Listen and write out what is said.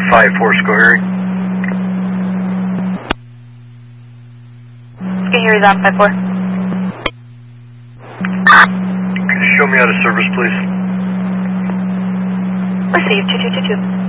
5-4 Schoharie. Schoharie's on 5-4. Can you show me out of service, please? Received 2222.